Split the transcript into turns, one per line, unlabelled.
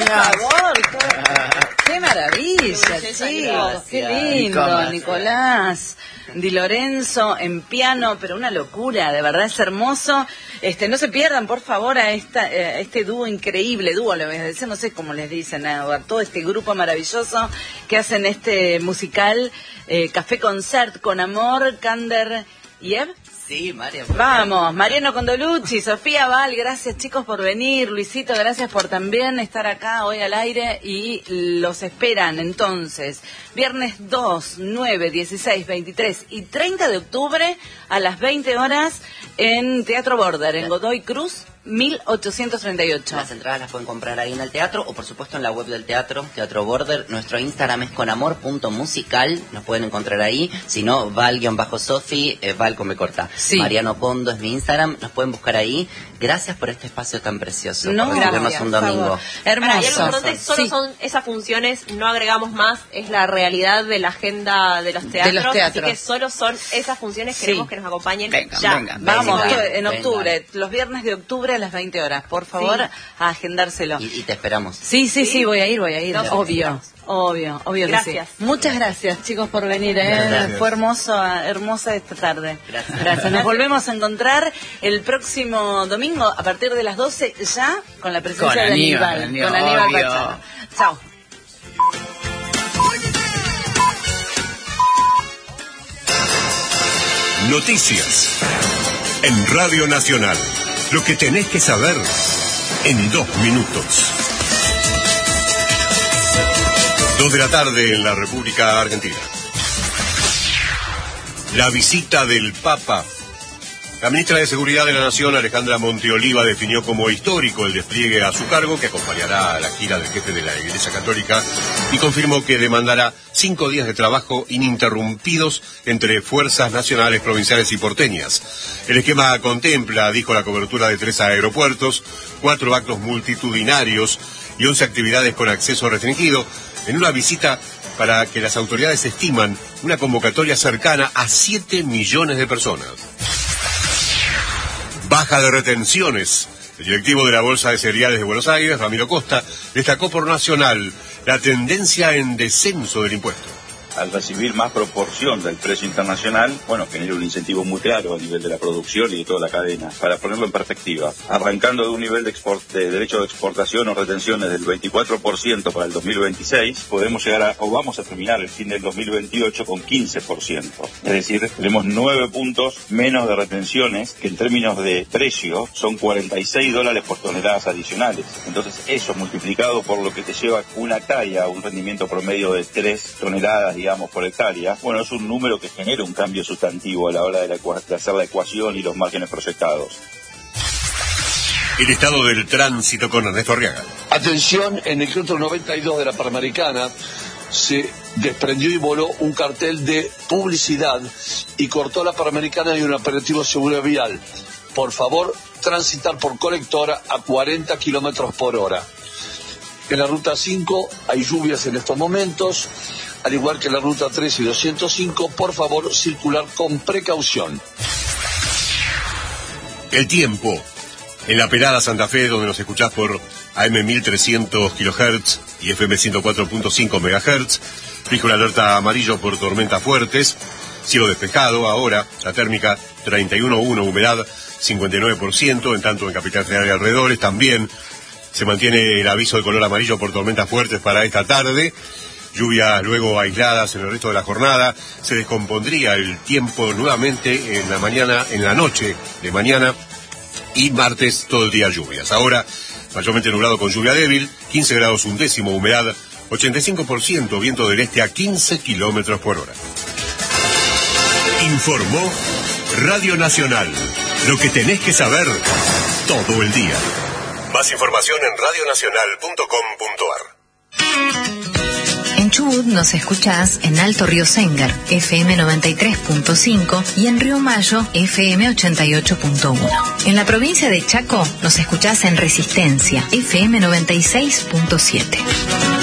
favor. ¡Qué maravilla, chicos! ¡Qué lindo! Nicolás Di Lorenzo en piano, pero una locura, de verdad es hermoso. No se pierdan, por favor, a este dúo increíble, dúo, le voy a decir, no sé cómo les dicen, a todo este grupo maravilloso que hacen este musical, Café Concert con Amor, Kander y Ev.
Sí, María.
Vamos, Mariano Condolucci, Sofía Val, gracias chicos por venir, Luisito, gracias por también estar acá hoy al aire y los esperan entonces, viernes 2, 9, 16, 23 y 30 de octubre a las 20 horas en Teatro Border, en Godoy Cruz, 1838.
Las entradas las pueden comprar ahí en el teatro o por supuesto en la web del teatro, Teatro Border. Nuestro Instagram es conamor.musical, nos pueden encontrar ahí. Si no, Val-Sofi, Val con B corta.
Sí.
Mariano Pondo es mi Instagram, nos pueden buscar ahí. Gracias por este espacio tan precioso.
No,
por recibirnos un domingo.
Hermoso.
Y algo importante, solo son esas funciones, no agregamos más, es la realidad de la agenda de los teatros. Así que solo son esas funciones, queremos que nos acompañen.
Vengan. Vamos, en octubre, los viernes de octubre a las 20 horas, por favor, a agendárselo.
Y te esperamos.
Sí, voy a ir. Obvio
gracias.
Que sí. Muchas gracias, chicos, por venir. Fue hermosa esta tarde.
Gracias.
Nos volvemos a encontrar el próximo domingo a partir de las 12 ya con la presencia de Aníbal. Con Aníbal Pachano. Chao.
Noticias en Radio Nacional. Lo que tenés que saber en 2 minutos. 2 de la tarde en la República Argentina. La visita del Papa. La ministra de Seguridad de la Nación, Alejandra Monteoliva, definió como histórico el despliegue a su cargo, que acompañará a la gira del jefe de la Iglesia Católica, y confirmó que demandará 5 días de trabajo ininterrumpidos entre fuerzas nacionales, provinciales y porteñas. El esquema contempla, dijo, la cobertura de 3 aeropuertos, 4 actos multitudinarios y 11 actividades con acceso restringido, en una visita para que las autoridades estiman una convocatoria cercana a 7 millones de personas. Baja de retenciones. El directivo de la Bolsa de Cereales de Buenos Aires, Ramiro Costa, destacó por Nacional la tendencia en descenso del impuesto.
Al recibir más proporción del precio internacional, genera un incentivo muy claro a nivel de la producción y de toda la cadena. Para ponerlo en perspectiva, arrancando de un nivel de derecho de exportación o retenciones del 24% para el 2026, podemos llegar vamos a terminar el fin del 2028 con 15%. Es decir, tenemos 9 puntos menos de retenciones, que en términos de precio son $46 por toneladas adicionales. Entonces, eso multiplicado por lo que te lleva una hectárea, un rendimiento promedio de 3 toneladas, por hectárea, es un número que genera un cambio sustantivo a la hora de hacer la ecuación y los márgenes proyectados.
El estado del tránsito con Ernesto Arriaga.
Atención, en el kilómetro 92 de la Panamericana se desprendió y voló un cartel de publicidad y cortó la Panamericana y un operativo de seguridad vial. Por favor, transitar por colectora a 40 kilómetros por hora. En la ruta 5 hay lluvias en estos momentos, al igual que en la ruta 3 y 205, por favor, circular con precaución.
El tiempo. En la Pelada Santa Fe, donde nos escuchás por AM 1300 kHz y FM 104.5 MHz, fijo la alerta amarillo por tormentas fuertes, cielo despejado ahora, la térmica 31.1, humedad 59%, en tanto en Capital Federal y alrededores también se mantiene el aviso de color amarillo por tormentas fuertes para esta tarde. Lluvias luego aisladas en el resto de la jornada. Se descompondría el tiempo nuevamente en la noche de mañana, y martes todo el día lluvias. Ahora mayormente nublado con lluvia débil, 15 grados 1/10, humedad 85%, viento del este a 15 kilómetros por hora. Informó Radio Nacional. Lo que tenés que saber todo el día. Más información en radionacional.com.ar.
En Chubut nos escuchás en Alto Río Sengar, FM 93.5 y en Río Mayo, FM 88.1. En la provincia de Chaco nos escuchás en Resistencia, FM 96.7.